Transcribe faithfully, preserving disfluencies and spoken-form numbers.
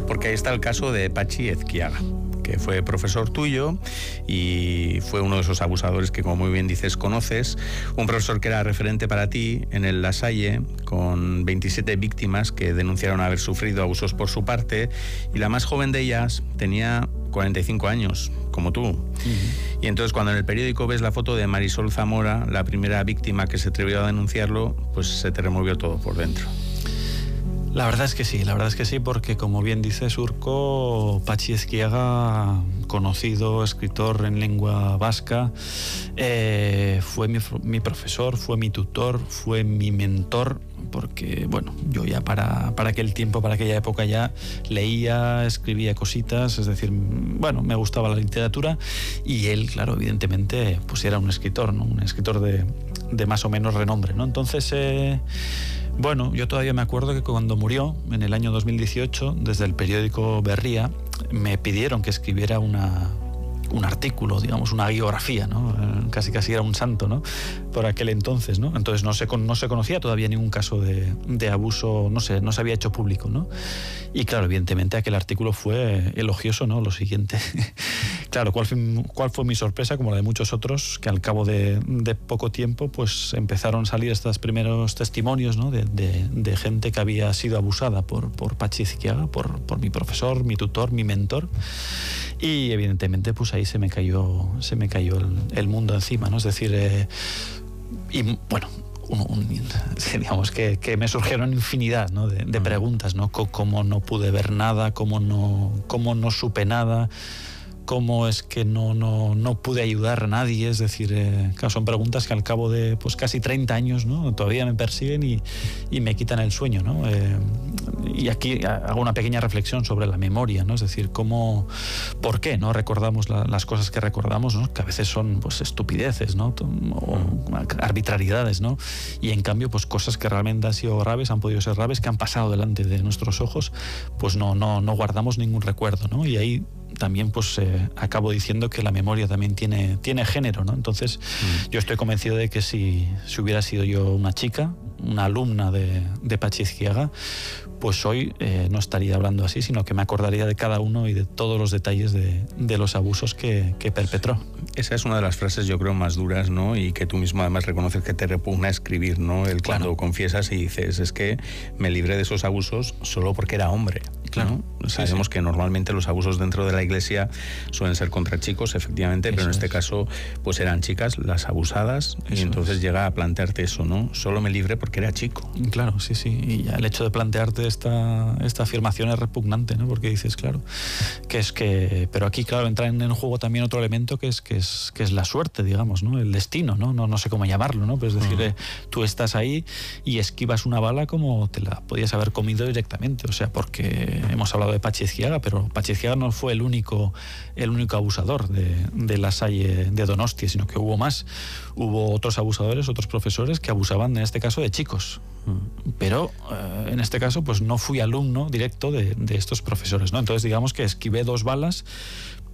Porque ahí está el caso de Patxi Ezquiaga, que fue profesor tuyo y fue uno de esos abusadores que, como muy bien dices, conoces. Un profesor que era referente para ti en el La Salle, con veintisiete víctimas que denunciaron haber sufrido abusos por su parte, y la más joven de ellas tenía cuarenta y cinco años, como tú. Uh-huh. Y entonces, cuando en el periódico ves la foto de Marisol Zamora, la primera víctima que se atrevió a denunciarlo, pues se te removió todo por dentro. La verdad es que sí, la verdad es que sí, porque como bien dice Urko, Patxi Ezquiaga, conocido escritor en lengua vasca, eh, fue mi, mi profesor, fue mi tutor, fue mi mentor, porque bueno, yo ya para, para aquel tiempo, para aquella época ya leía, escribía cositas, es decir, bueno, me gustaba la literatura, y él, claro, evidentemente, pues era un escritor, ¿no? Un escritor de, de más o menos renombre, ¿no? Entonces, eh, bueno, yo todavía me acuerdo que cuando murió, en el año dos mil dieciocho, desde el periódico Berria, me pidieron que escribiera una, un artículo, digamos, una biografía, ¿no? Casi casi era un santo, ¿no? Por aquel entonces, ¿no? Entonces no se, no se conocía todavía ningún caso de, de abuso, no sé, no se había hecho público, ¿no? Y claro, evidentemente aquel artículo fue elogioso, ¿no? Lo siguiente. Claro, ¿cuál fue, ¿cuál fue mi sorpresa? Como la de muchos otros, que al cabo de, de poco tiempo, pues empezaron a salir estos primeros testimonios, ¿no? De, de, de gente que había sido abusada por, por Patxi Ezquiaga, por, por mi profesor, mi tutor, mi mentor. Y evidentemente, pues ahí se me cayó, se me cayó el, el mundo encima, ¿no? Es decir, eh, y bueno, un, un, digamos que, que me surgieron infinidad, ¿no? de, de preguntas, ¿no? Cómo no pude ver nada, cómo no, cómo no supe nada, cómo es que no, no, no pude ayudar a nadie. Es decir, eh, claro, son preguntas que al cabo de pues casi treinta años, ¿no? Todavía me persiguen y, y me quitan el sueño, ¿no? Eh, y aquí hago una pequeña reflexión sobre la memoria, ¿no? Es decir, cómo, por qué no recordamos la, las cosas que recordamos, ¿no? Que a veces son pues estupideces, ¿no? O arbitrariedades, ¿no? Y en cambio, pues cosas que realmente han sido graves, han podido ser graves, que han pasado delante de nuestros ojos, pues no, no, no guardamos ningún recuerdo, ¿no? Y ahí también pues eh, acabo diciendo que la memoria también tiene, tiene género, ¿no? Entonces mm. yo estoy convencido de que si, si hubiera sido yo una chica, una alumna de, de Patxi Ezquiaga, pues hoy eh, no estaría hablando así, sino que me acordaría de cada uno y de todos los detalles de, de los abusos que, que perpetró. Esa es una de las frases, yo creo, más duras, ¿no? Y que tú mismo además reconoces que te repugna escribir, ¿no? El cuando claro. confiesas y dices, es que me libré de esos abusos solo porque era hombre. Claro. ¿No? Sí, Sabemos sí. que normalmente los abusos dentro de la iglesia suelen ser contra chicos, efectivamente, eso pero en este es. caso pues eran chicas las abusadas, eso y entonces es. llega a plantearte eso, ¿no? Solo me libré porque era chico. Claro, sí, sí. Y ya el hecho de plantearte esta, esta afirmación es repugnante, ¿no? Porque dices, claro, que es que... Pero aquí, claro, entra en juego también otro elemento que es que es, que es la suerte, digamos, ¿no? El destino, ¿no? No, no sé cómo llamarlo, ¿no? Pero es decir, uh-huh. eh, tú estás ahí y esquivas una bala como te la podías haber comido directamente. O sea, porque hemos hablado de Patxi Ezquiaga, pero Patxi Ezquiaga no fue el único, el único abusador de, de La Salle de Donostia, sino que hubo más. Hubo otros abusadores, otros profesores que abusaban, en este caso, de chicos. Pero eh, en este caso, pues no fui alumno directo de, de estos profesores, ¿no? Entonces, digamos que esquivé dos balas,